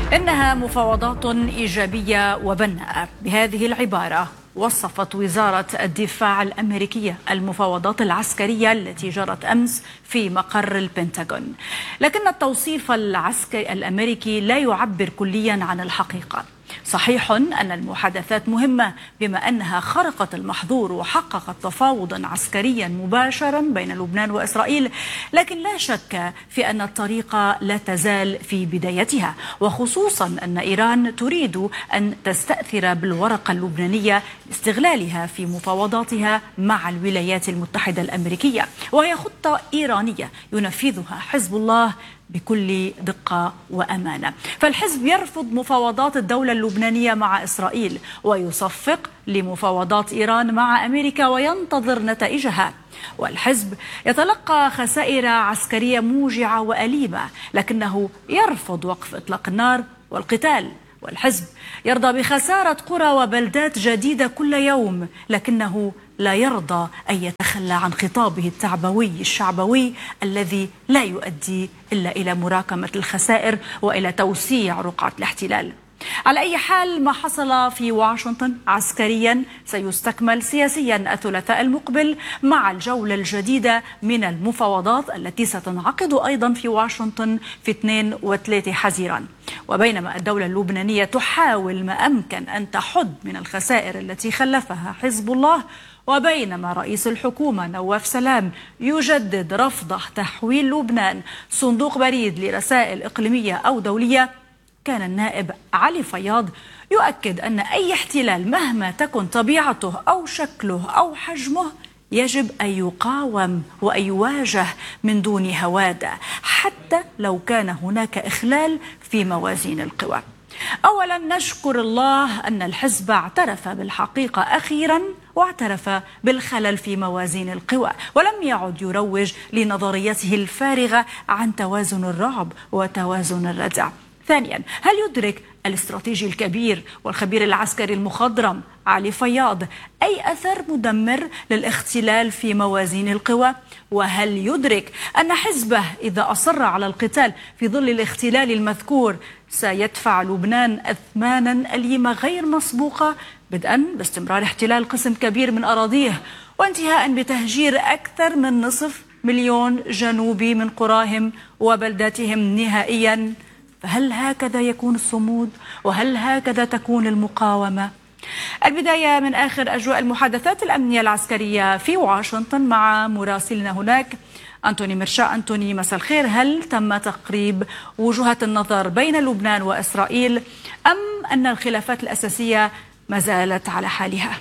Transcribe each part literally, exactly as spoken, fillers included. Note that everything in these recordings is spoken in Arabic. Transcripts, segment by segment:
إنها مفاوضات إيجابية وبناءة. بهذه العبارة وصفت وزارة الدفاع الأمريكية المفاوضات العسكرية التي جرت أمس في مقر البنتاغون. لكن التوصيف العسكري الأمريكي لا يعبر كليا عن الحقيقة. صحيح أن المحادثات مهمة بما أنها خرقت المحظور وحققت تفاوضا عسكريا مباشرا بين لبنان وإسرائيل، لكن لا شك في أن الطريق لا تزال في بدايتها، وخصوصا أن إيران تريد أن تستأثر بالورقة اللبنانية لاستغلالها في مفاوضاتها مع الولايات المتحدة الأمريكية، وهي خطة إيرانية ينفذها حزب الله بكل دقة وأمانة. فالحزب يرفض مفاوضات الدولة اللبنانية مع إسرائيل ويصفق لمفاوضات إيران مع أمريكا وينتظر نتائجها. والحزب يتلقى خسائر عسكرية موجعة وأليمة، لكنه يرفض وقف إطلاق النار والقتال. والحزب يرضى بخسارة قرى وبلدات جديدة كل يوم، لكنه لا يرضى أن يتخلى عن خطابه التعبوي الشعبوي الذي لا يؤدي إلا إلى مراكمة الخسائر وإلى توسيع رقعة الاحتلال. على أي حال، ما حصل في واشنطن عسكريا سيستكمل سياسيا الثلاثاء المقبل مع الجولة الجديدة من المفاوضات التي ستنعقد أيضا في واشنطن في اثنين وثلاثة حزيران. وبينما الدولة اللبنانية تحاول ما أمكن أن تحد من الخسائر التي خلفها حزب الله، وبينما رئيس الحكومة نواف سلام يجدد رفضه تحويل لبنان صندوق بريد لرسائل إقليمية أو دولية، كان النائب علي فياض يؤكد أن أي احتلال مهما تكن طبيعته أو شكله أو حجمه يجب أن يقاوم وأن يواجه من دون هوادة، حتى لو كان هناك إخلال في موازين القوى. أولا، نشكر الله أن الحزب اعترف بالحقيقة أخيرا واعترف بالخلل في موازين القوى، ولم يعد يروج لنظريته الفارغة عن توازن الرعب وتوازن الردع. ثانيا، هل يدرك الاستراتيجي الكبير والخبير العسكري المخضرم علي فياض أي أثر مدمر للاختلال في موازين القوى؟ وهل يدرك أن حزبه إذا أصر على القتال في ظل الاختلال المذكور سيدفع لبنان أثمانا أليمة غير مسبوقة، بدءا باستمرار احتلال قسم كبير من أراضيه وانتهاء بتهجير أكثر من نصف مليون جنوبي من قراهم وبلداتهم نهائيا؟ فهل هكذا يكون الصمود؟ وهل هكذا تكون المقاومة؟ البداية من آخر أجواء المحادثات الأمنية العسكرية في واشنطن مع مراسلنا هناك أنتوني مرشا. أنتوني، مساء الخير. هل تم تقريب وجهات النظر بين لبنان وإسرائيل أم أن الخلافات الأساسية ما زالت على حالها؟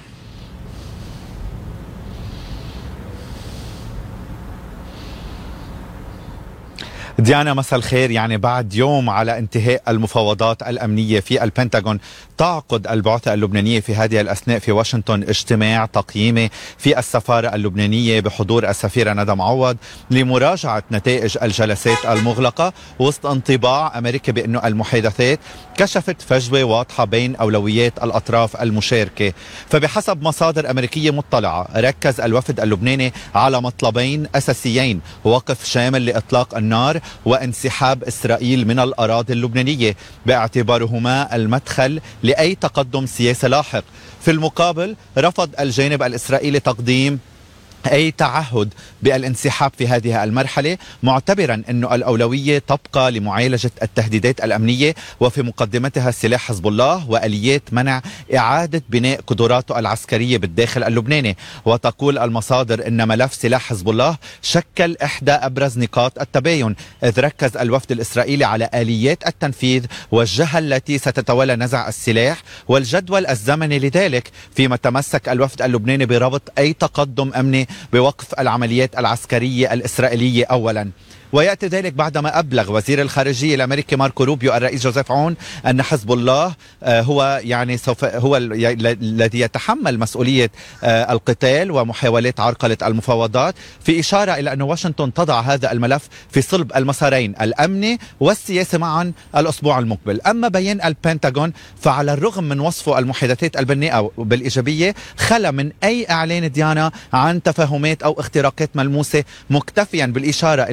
ديانا، مساء الخير. يعني بعد يوم على انتهاء المفاوضات الأمنية في البنتاغون، تعقد البعثة اللبنانية في هذه الأثناء في واشنطن اجتماع تقييمي في السفارة اللبنانية بحضور السفيرة ندى معوض لمراجعة نتائج الجلسات المغلقة، وسط انطباع أمريكا بأنه المحادثات كشفت فجوة واضحة بين أولويات الأطراف المشاركة. فبحسب مصادر أمريكية مطلعة، ركز الوفد اللبناني على مطلبين أساسيين: وقف شامل لإطلاق النار وانسحاب إسرائيل من الأراضي اللبنانية، باعتبارهما المدخل لأي تقدم سياسي لاحق. في المقابل، رفض الجانب الإسرائيلي تقديم أي تعهد بالانسحاب في هذه المرحلة، معتبرا أن الأولوية تبقى لمعالجة التهديدات الأمنية وفي مقدمتها سلاح حزب الله وآليات منع إعادة بناء قدراته العسكرية بالداخل اللبناني. وتقول المصادر أن ملف سلاح حزب الله شكل إحدى أبرز نقاط التباين، إذ ركز الوفد الإسرائيلي على آليات التنفيذ والجهة التي ستتولى نزع السلاح والجدول الزمني لذلك، فيما تمسك الوفد اللبناني بربط أي تقدم أمني بوقف العمليات العسكرية الإسرائيلية أولا. ويأتي ذلك بعدما أبلغ وزير الخارجية الأمريكي ماركو روبيو الرئيس جوزيف عون أن حزب الله هو يعني سوف هو الذي يتحمل مسؤولية القتال ومحاولات عرقلة المفاوضات، في إشارة إلى أن واشنطن تضع هذا الملف في صلب المسارين الأمني والسياسي معا الأسبوع المقبل. أما بيان البنتاغون فعلى الرغم من وصفه المحادثات البناءة بالإيجابية، خلا من أي إعلان ديانا عن تفاهمات أو اختراقات ملموسة، مكتفيا بالإشارة إلى أنه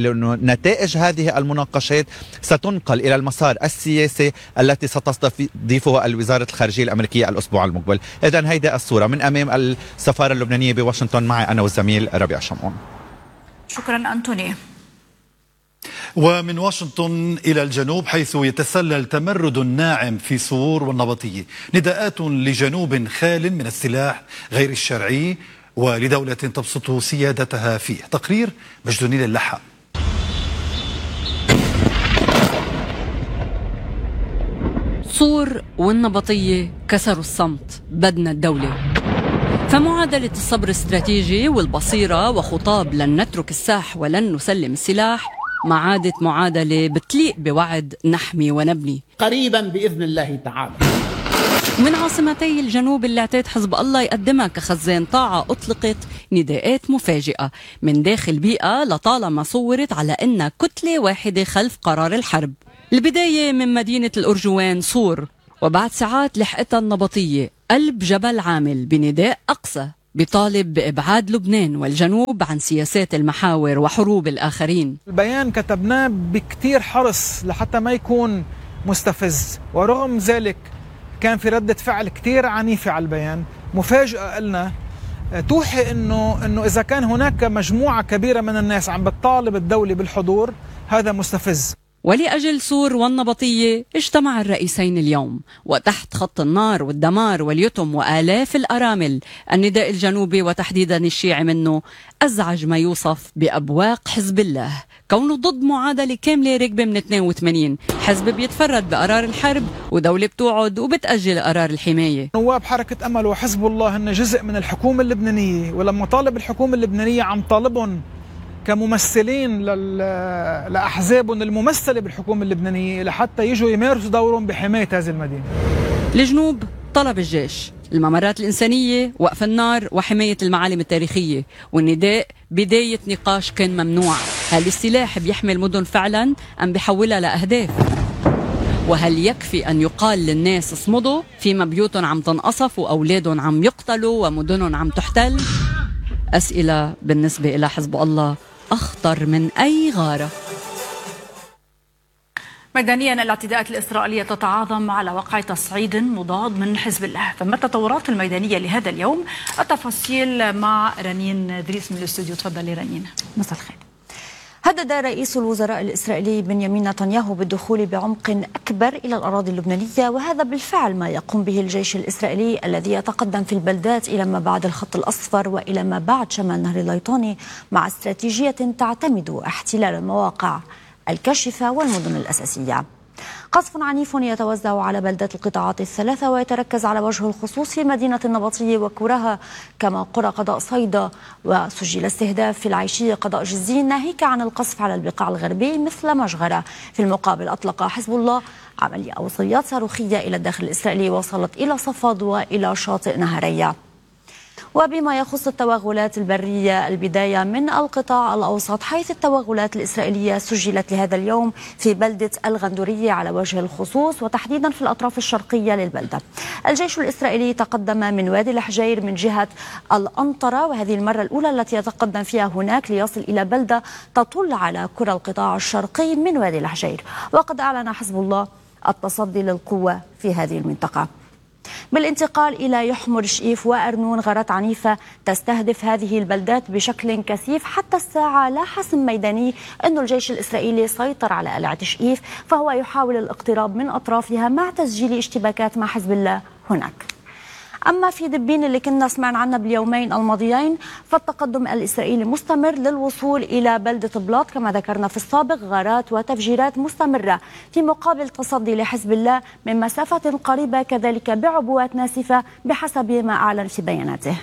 نتائج هذه المناقشات ستنقل إلى المسار السياسي التي ستستضيفه الوزارة الخارجية الأمريكية الأسبوع المقبل. إذن هيدا الصورة من أمام السفارة اللبنانية بواشنطن، معي أنا والزميل ربيع شمعون. شكرا أنتوني. ومن واشنطن إلى الجنوب، حيث يتسلل تمرد ناعم في صور والنبطية، نداءات لجنوب خال من السلاح غير الشرعي ولدولة تبسط سيادتها فيه. تقرير مجد النيل اللحى. صور والنبطية كسروا الصمت، بدنا الدولة. فمعادلة الصبر الاستراتيجي والبصيرة وخطاب لن نترك الساح ولن نسلم السلاح ما عادت معادلة بتليق بوعد نحمي ونبني قريبا بإذن الله تعالى. من عاصمتي الجنوب اللي اعتاد حزب الله يقدمها كخزان طاعة أطلقت نداءات مفاجئة من داخل بيئة لطالما صورت على أنها كتلة واحدة خلف قرار الحرب. البداية من مدينة الأرجوان صور، وبعد ساعات لحقتها النبطية قلب جبل عامل بنداء أقصى بيطالب بإبعاد لبنان والجنوب عن سياسات المحاور وحروب الآخرين. البيان كتبناه بكتير حرص لحتى ما يكون مستفز، ورغم ذلك كان في ردة فعل كتير عنيفة على البيان. مفاجأة لنا توحي إنه إنه إذا كان هناك مجموعة كبيرة من الناس عم بتطالب الدولة بالحضور، هذا مستفز. ولأجل صور والنبطية اجتمع الرئيسين اليوم، وتحت خط النار والدمار واليتم وآلاف الأرامل، النداء الجنوبي وتحديدا الشيعي منه أزعج ما يوصف بأبواق حزب الله، كونه ضد معادلة كاملة راكبة من اثنين وثمانين، حزب بيتفرد بقرار الحرب ودولة بتوعد وبتأجل قرار الحماية. نواب حركة أمل وحزب الله هن جزء من الحكومة اللبنانية، ولما طالب الحكومة اللبنانية عم طالبهم كممثلين لأحزابهم الممثلة بالحكومة اللبنانية لحتى يجوا يمارسوا دورهم بحماية هذه المدينة. الجنوب طلب الجيش، الممرات الإنسانية، وقف النار وحماية المعالم التاريخية، والنداء بداية نقاش كان ممنوع. هل السلاح بيحمي المدن فعلا أم بيحولها لأهداف؟ وهل يكفي أن يقال للناس اصمدوا فيما بيوتهم عم تنقصف وأولادهم عم يقتلوا ومدنهم عم تحتل؟ أسئلة بالنسبة إلى حزب الله أخطر من أي غارة. ميدانيا، الاعتداءات الإسرائيلية تتعاظم على وقع تصعيد مضاد من حزب الله، فما التطورات الميدانية لهذا اليوم؟ التفاصيل مع رنين دريس من الاستوديو. تفضلي رنين. مساء الخير. هدد رئيس الوزراء الإسرائيلي بنيامين نتنياهو بالدخول بعمق أكبر إلى الأراضي اللبنانية، وهذا بالفعل ما يقوم به الجيش الإسرائيلي الذي يتقدم في البلدات إلى ما بعد الخط الأصفر وإلى ما بعد شمال نهر الليطاني، مع استراتيجية تعتمد احتلال المواقع الكاشفة والمدن الأساسية. قصف عنيف يتوزع على بلدات القطاعات الثلاثة ويتركز على وجه الخصوص في مدينة النبطية وكرها، كما قرى قضاء صيدا، وسجل استهداف في العيشية قضاء جزين، ناهيك عن القصف على البقاع الغربي مثل مجغرة. في المقابل أطلق حزب الله عملية أو صياد صاروخية إلى الداخل الإسرائيلي وصلت إلى صفد وإلى شاطئ نهرية. وبما يخص التوغلات البرية، البداية من القطاع الأوسط، حيث التوغلات الإسرائيلية سجلت لهذا اليوم في بلدة الغندورية على وجه الخصوص، وتحديدا في الأطراف الشرقية للبلدة. الجيش الإسرائيلي تقدم من وادي الحجير من جهة الأنطرة، وهذه المرة الأولى التي يتقدم فيها هناك ليصل إلى بلدة تطل على كرة القطاع الشرقي من وادي الحجير. وقد أعلن حزب الله التصدي للقوة في هذه المنطقة. بالانتقال إلى يحمر شئيف وأرنون، غارات عنيفة تستهدف هذه البلدات بشكل كثيف. حتى الساعة لا حسم ميداني أن الجيش الإسرائيلي سيطر على قلعة شئيف، فهو يحاول الاقتراب من أطرافها مع تسجيل اشتباكات مع حزب الله هناك. أما في دبين اللي كنا سمعنا عنها باليومين الماضيين، فالتقدم الإسرائيلي مستمر للوصول إلى بلدة بلاط كما ذكرنا في السابق، غارات وتفجيرات مستمرة في مقابل تصدي لحزب الله من مسافة قريبة، كذلك بعبوات ناسفة بحسب ما أعلن في بياناته.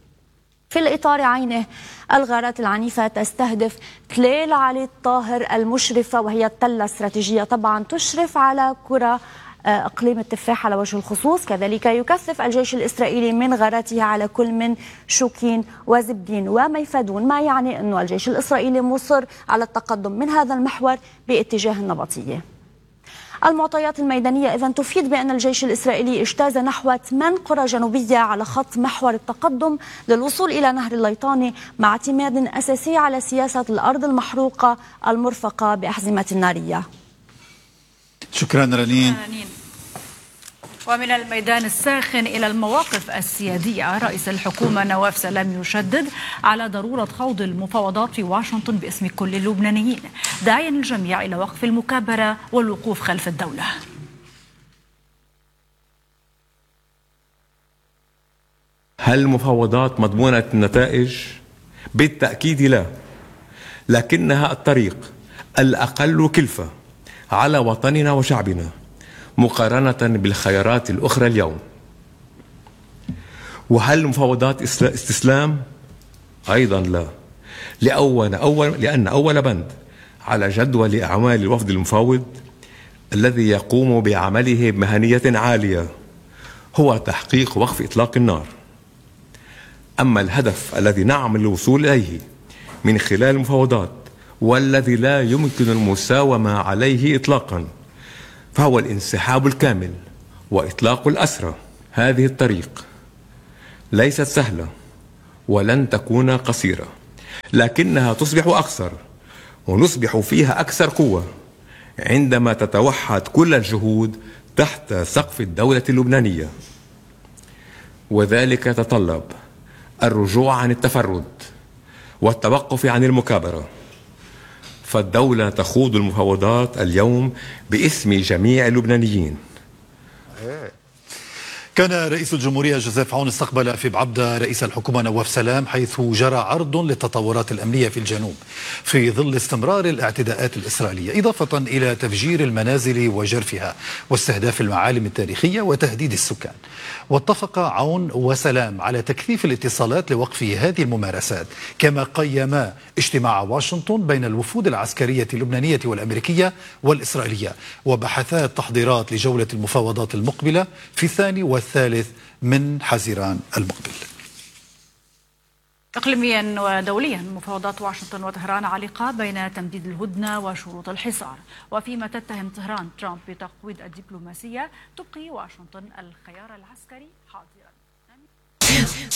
في الإطار عينه، الغارات العنيفة تستهدف تليل علي الطاهر المشرفة، وهي التلة الاستراتيجية طبعا تشرف على كرة أقليم التفاح على وجه الخصوص. كذلك يكثف الجيش الإسرائيلي من غاراته على كل من شوكين وزبدين وميفدون، ما يعني أن الجيش الإسرائيلي مصر على التقدم من هذا المحور باتجاه النبطية. المعطيات الميدانية إذن تفيد بأن الجيش الإسرائيلي اجتاز نحو ثمان قرى جنوبية على خط محور التقدم للوصول إلى نهر الليطاني، مع اعتماد أساسي على سياسة الأرض المحروقة المرفقة بأحزمة نارية. شكرا رنين. ومن الميدان الساخن إلى المواقف السيادية، رئيس الحكومة نواف سلام يشدد على ضرورة خوض المفاوضات في واشنطن باسم كل اللبنانيين، داعيا الجميع إلى وقف المكابرة والوقوف خلف الدولة. هل المفاوضات مضمونة النتائج؟ بالتأكيد لا، لكنها الطريق الأقل كلفة على وطننا وشعبنا مقارنة بالخيارات الأخرى اليوم. وهل المفاوضات استسلام؟ أيضا لا، لأول أول لأن أول بند على جدول أعمال الوفد المفاوض الذي يقوم بعمله بمهنية عالية هو تحقيق وقف إطلاق النار. أما الهدف الذي نعمل الوصول إليه من خلال المفاوضات والذي لا يمكن المساومة عليه إطلاقا فهو الانسحاب الكامل وإطلاق الأسرى. هذه الطريق ليست سهلة ولن تكون قصيرة، لكنها تصبح أقصر ونصبح فيها أكثر قوة عندما تتوحد كل الجهود تحت سقف الدولة اللبنانية، وذلك يتطلب الرجوع عن التفرد والتوقف عن المكابرة. فالدولة تخوض المفاوضات اليوم باسم جميع اللبنانيين. كان رئيس الجمهورية جوزيف عون استقبل في بعبدة رئيس الحكومة نواف سلام، حيث جرى عرض للتطورات الأمنية في الجنوب في ظل استمرار الاعتداءات الإسرائيلية، إضافة إلى تفجير المنازل وجرفها واستهداف المعالم التاريخية وتهديد السكان. واتفق عون وسلام على تكثيف الاتصالات لوقف هذه الممارسات، كما قيما اجتماع واشنطن بين الوفود العسكرية اللبنانية والأمريكية والإسرائيلية، وبحثا التحضيرات لجولة المفاوضات المقبلة في الثاني والثالث من حزيران المقبل. إقليميا ودوليا، مفاوضات واشنطن وطهران عالقة بين تمديد الهدنة وشروط الحصار، وفيما تتهم طهران ترامب بتقويض الدبلوماسية تبقي واشنطن الخيار العسكري حاضرا.